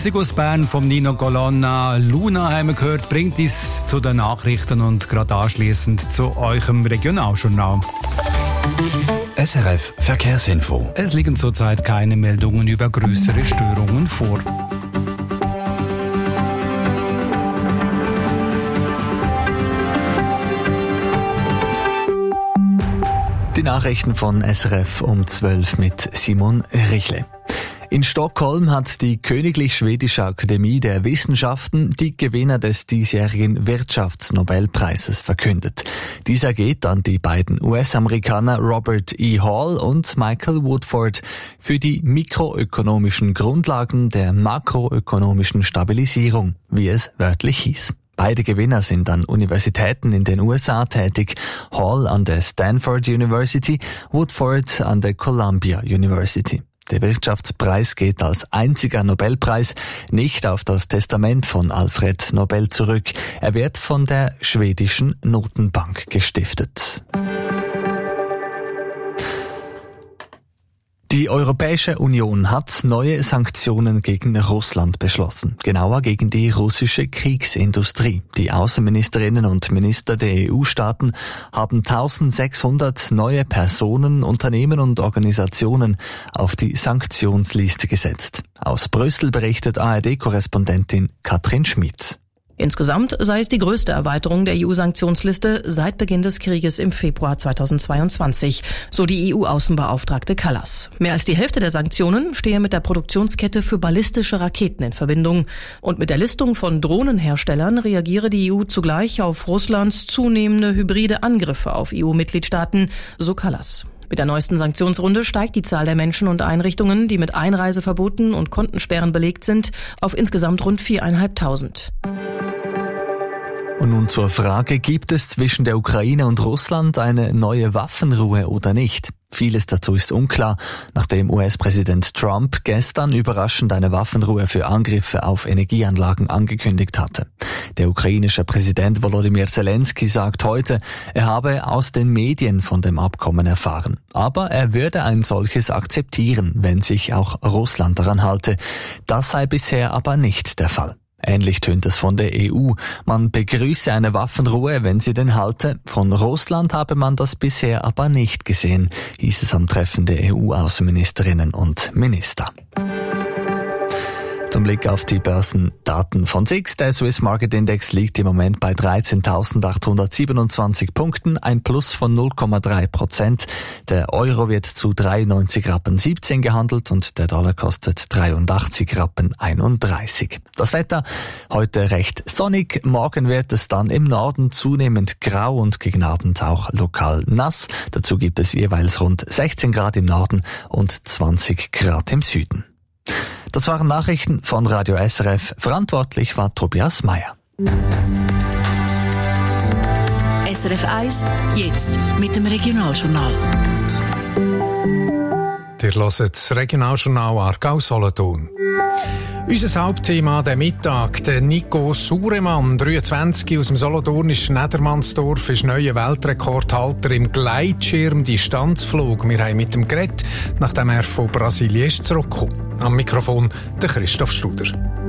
Musik aus Bern von Nino Colonna. Luna haben wir gehört, bringt uns zu den Nachrichten und gerade anschliessend zu eurem Regionaljournal. SRF Verkehrsinfo. Es liegen zurzeit keine Meldungen über größere Störungen vor. Die Nachrichten von SRF um 12 mit Simon Richle. In Stockholm hat die Königlich Schwedische Akademie der Wissenschaften die Gewinner des diesjährigen Wirtschaftsnobelpreises verkündet. Dieser geht an die beiden US-Amerikaner Robert E. Hall und Michael Woodford für die mikroökonomischen Grundlagen der makroökonomischen Stabilisierung, wie es wörtlich hieß. Beide Gewinner sind an Universitäten in den USA tätig, Hall an der Stanford University, Woodford an der Columbia University. Der Wirtschaftspreis geht als einziger Nobelpreis nicht auf das Testament von Alfred Nobel zurück. Er wird von der schwedischen Notenbank gestiftet. Die Europäische Union hat neue Sanktionen gegen Russland beschlossen, genauer gegen die russische Kriegsindustrie. Die Außenministerinnen und Minister der EU-Staaten haben 1600 neue Personen, Unternehmen und Organisationen auf die Sanktionsliste gesetzt. Aus Brüssel berichtet ARD-Korrespondentin Katrin Schmid. Insgesamt sei es die größte Erweiterung der EU-Sanktionsliste seit Beginn des Krieges im Februar 2022, so die EU-Außenbeauftragte Kallas. Mehr als die Hälfte der Sanktionen stehe mit der Produktionskette für ballistische Raketen in Verbindung. Und mit der Listung von Drohnenherstellern reagiere die EU zugleich auf Russlands zunehmende hybride Angriffe auf EU-Mitgliedstaaten, so Kallas. Mit der neuesten Sanktionsrunde steigt die Zahl der Menschen und Einrichtungen, die mit Einreiseverboten und Kontensperren belegt sind, auf insgesamt rund 4.500. Und nun zur Frage, gibt es zwischen der Ukraine und Russland eine neue Waffenruhe oder nicht? Vieles dazu ist unklar, nachdem US-Präsident Trump gestern überraschend eine Waffenruhe für Angriffe auf Energieanlagen angekündigt hatte. Der ukrainische Präsident Volodymyr Zelensky sagt heute, er habe aus den Medien von dem Abkommen erfahren. Aber er würde ein solches akzeptieren, wenn sich auch Russland daran halte. Das sei bisher aber nicht der Fall. Ähnlich tönt es von der EU. Man begrüße eine Waffenruhe, wenn sie denn halte. Von Russland habe man das bisher aber nicht gesehen, hieß es am Treffen der EU-Außenministerinnen und Minister. Zum Blick auf die Börsendaten von SIX. Der Swiss Market Index liegt im Moment bei 13.827 Punkten, ein Plus von 0,3%. Der Euro wird zu 93,17 Rappen gehandelt und der Dollar kostet 83,31 Rappen. Das Wetter heute recht sonnig. Morgen wird es dann im Norden zunehmend grau und gegen Abend auch lokal nass. Dazu gibt es jeweils rund 16 Grad im Norden und 20 Grad im Süden. Das waren Nachrichten von Radio SRF. Verantwortlich war Tobias Meyer. SRF 1, jetzt mit dem Regionaljournal. Ihr hört das Regionaljournal Aargau-Solothurn. Unser Hauptthema der Mittag, der Nico Suremann, 23 aus dem solothurnischen Nedermannsdorf, ist neuer Weltrekordhalter im Gleitschirm-Distanzflug. Wir haben mit ihm geredet, nachdem er von Brasilien zurückkommt. Am Mikrofon der Christoph Studer.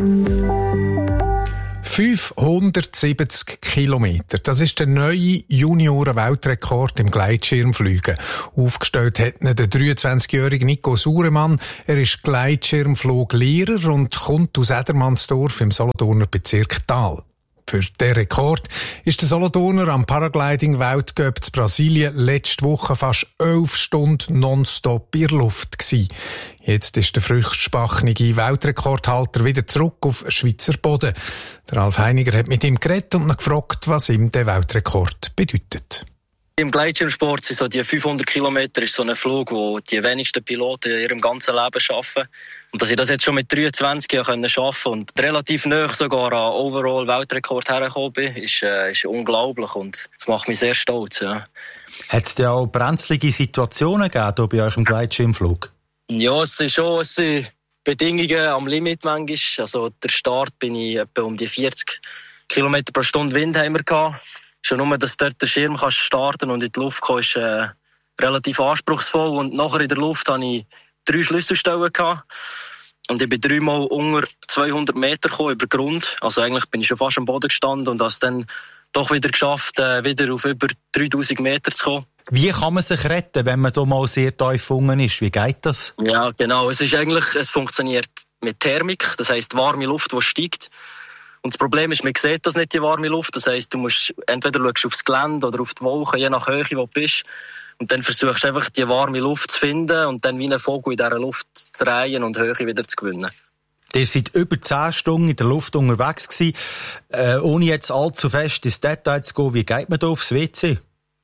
570 Kilometer. Das ist der neue Junioren-Weltrekord im Gleitschirmfliegen. Aufgestellt hat ihn der 23-jährige Nico Suremann. Er ist Gleitschirmfluglehrer und kommt aus Edermannsdorf im Solothurner Bezirk Thal. Für den Rekord ist der Solothurner am Paragliding-Weltcup zu Brasilien letzte Woche fast 11 Stunden nonstop in der Luft gewesen. Jetzt ist der früchtspachnige Weltrekordhalter wieder zurück auf Schweizer Boden. Der Ralf Heiniger hat mit ihm geredet und ihn gefragt, was ihm der Weltrekord bedeutet. Im Gleitschirmsport sind so die 500 Kilometer ist so ein Flug, wo die wenigsten Piloten in ihrem ganzen Leben arbeiten. Und dass ich das jetzt schon mit 23 Jahren schaffen und relativ nahe sogar an Overall-Weltrekord hergekommen bin, ist unglaublich und das macht mich sehr stolz. Ja. Hat es denn auch brenzlige Situationen gegeben hier bei euch im Gleitschirmflug? Ja, es sind Bedingungen am Limit manchmal. Also der Start bin ich etwa um die 40 km pro Stunde Wind haben wir gehabt. Schon nur, dass dort der Schirm starten und in die Luft kommen, ist relativ anspruchsvoll. Und nachher in der Luft hatte ich 3 Schlüsselstellen gehabt. Und ich bin 3-mal unter 200 Meter gekommen, über Grund. Also eigentlich bin ich schon fast am Boden gestanden und habe es dann doch wieder geschafft, wieder auf über 3000 Meter zu kommen. Wie kann man sich retten, wenn man da mal sehr tief unten ist? Wie geht das? Ja, genau. Es funktioniert mit Thermik, das heisst warme Luft, die steigt. Und das Problem ist, man sieht das nicht, die warme Luft. Das heisst, du musst entweder schaust aufs Gelände oder auf die Wolken, je nach Höhe, wo du bist. Und dann versuchst du einfach, die warme Luft zu finden und dann wie ein Vogel in dieser Luft zu drehen und Höhe wieder zu gewinnen. Ihr seid über 10 Stunden in der Luft unterwegs gewesen. Ohne jetzt allzu fest ins Detail zu gehen, wie geht man da aufs WC?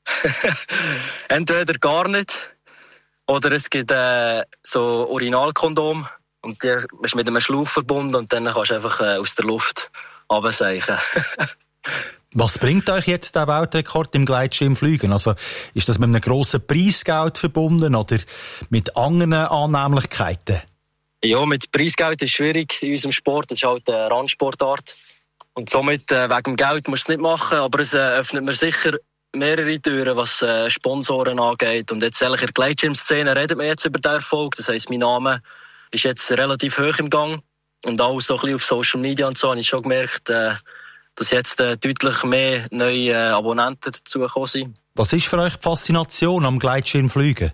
Entweder gar nicht, oder es gibt so Urinalkondom und die ist mit einem Schlauch verbunden und dann kannst du einfach aus der Luft runterseichen. Was bringt euch jetzt der Weltrekord im Gleitschirmfliegen? Also, ist das mit einem grossen Preisgeld verbunden oder mit anderen Annehmlichkeiten? Ja, mit Preisgeld ist schwierig in unserem Sport. Das ist halt eine Randsportart. Und somit, wegen dem Geld musst du es nicht machen, aber es öffnet mir sicher mehrere Türen, was Sponsoren angeht. Und jetzt in der Gleitschirmszene redet man jetzt über den Erfolg. Das heisst, mein Name ist jetzt relativ hoch im Gang. Und auch so ein bisschen auf Social Media und so habe ich schon gemerkt, dass jetzt deutlich mehr neue Abonnenten dazugekommen sind. Was ist für euch die Faszination am Gleitschirmfliegen?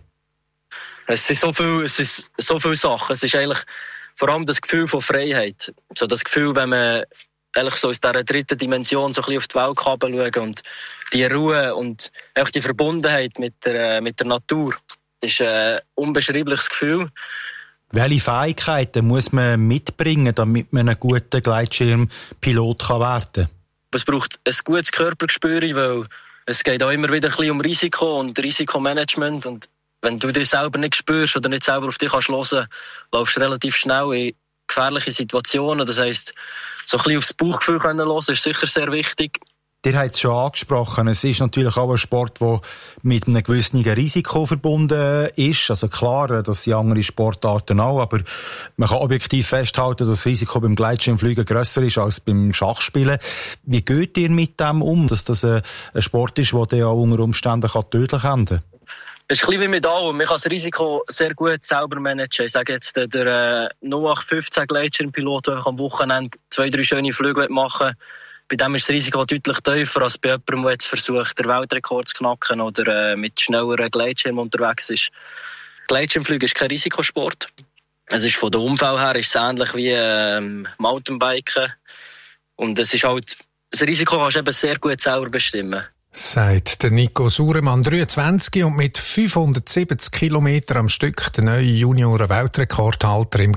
Es sind so viele Sachen. Es ist eigentlich vor allem das Gefühl von Freiheit. So das Gefühl, wenn man eigentlich so aus dieser dritten Dimension so ein bisschen auf die Welt schauen und die Ruhe und auch die Verbundenheit mit der Natur. Das ist ein unbeschreibliches Gefühl. Welche Fähigkeiten muss man mitbringen, damit man ein guter Gleitschirmpilot werden kann? Es braucht ein gutes Körpergespür, weil es geht auch immer wieder ein bisschen um Risiko und Risikomanagement. Und wenn du dich selber nicht spürst oder nicht selber auf dich hören kannst, laufst du relativ schnell in gefährliche Situationen. Das heisst, so ein bisschen aufs Bauchgefühl hören ist sicher sehr wichtig. Ihr habt es schon angesprochen, es ist natürlich auch ein Sport, der mit einem gewissen Risiko verbunden ist. Also klar, das sind andere Sportarten auch, aber man kann objektiv festhalten, dass das Risiko beim Gleitschirmfliegen grösser ist als beim Schachspielen. Wie geht ihr mit dem um, dass das ein Sport ist, der auch unter Umständen tödlich enden kann? Es ist ein bisschen wie mit allem. Man kann das Risiko sehr gut selber managen. Ich sage jetzt, der 0815 Gleitschirmpilot, der am Wochenende 2-3 schöne Flüge machen, bei dem ist das Risiko deutlich tiefer als bei jemandem, der jetzt versucht, den Weltrekord zu knacken oder mit schnelleren Gleitschirmen unterwegs ist. Gleitschirmfliegen ist kein Risikosport. Es ist von der Umfeld her ist es ähnlich wie Mountainbiken. Und es ist halt, das Risiko kannst du eben sehr gut selber bestimmen. Sagt der Nico Suremann, 23 und mit 570 Kilometer am Stück der neue Junioren-Weltrekordhalter im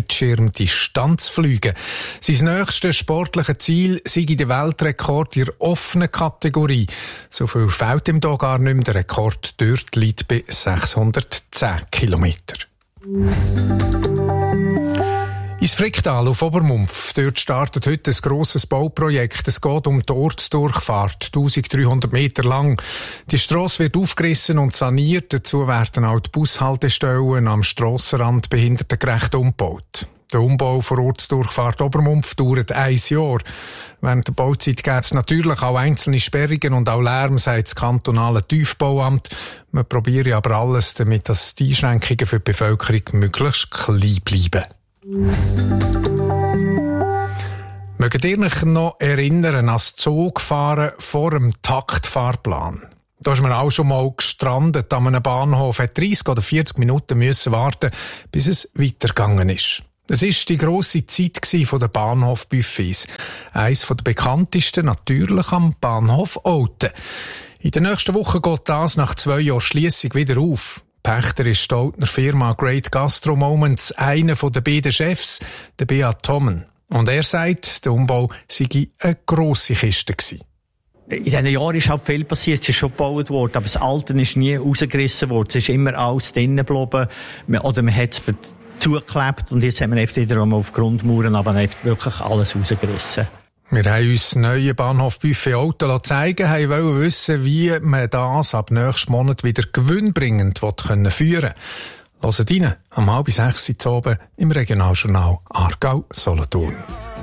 Gleitschirm-Distanzfliegen. Sein nächstes sportliches Ziel sei der Weltrekord in der offenen Kategorie. So viel fehlt ihm da gar nicht mehr. Der Rekord dort liegt bei 610 Kilometer. Ins Fricktal auf Obermumpf. Dort startet heute ein grosses Bauprojekt. Es geht um die Ortsdurchfahrt, 1300 Meter lang. Die Strasse wird aufgerissen und saniert. Dazu werden auch die Bushaltestellen am Strassenrand behindertengerecht umgebaut. Der Umbau der Ortsdurchfahrt Obermumpf dauert 1 Jahr. Während der Bauzeit gäbe es natürlich auch einzelne Sperrungen und auch Lärm, sagt das kantonale Tiefbauamt. Wir probieren aber alles, damit die Einschränkungen für die Bevölkerung möglichst klein bleiben. Mögt ihr euch noch erinnern an das Zugfahren vor dem Taktfahrplan? Da ist man auch schon mal gestrandet an einem Bahnhof, hat 30 oder 40 Minuten müssen warten, bis es weitergegangen ist. Es war die grosse Zeit der Bahnhofbuffets. Eines der bekanntesten natürlich am Bahnhof Olten. In der nächsten Woche geht das nach 2 Jahren Schliessung wieder auf. Pächter ist die Oltner Firma Great Gastro Moments, einer der beiden Chefs, der Beat Tommen. Und er sagt, der Umbau sei eine grosse Kiste gewesen. In diesen Jahren ist halt viel passiert, es ist schon gebaut worden, aber das Alte ist nie rausgerissen worden, es ist immer alles drinnen geblieben, oder man hat es zugeklebt und jetzt haben wir einfach wieder auf Grundmauern, aber wirklich alles rausgerissen. Wir haben uns das neue Bahnhof-Buffet Olten zeigen, wollten wissen, wie man das ab nächsten Monat wieder gewinnbringend führen will. Hört rein, um 5:30 Uhr im Regionaljournal Aargau-Solothurn.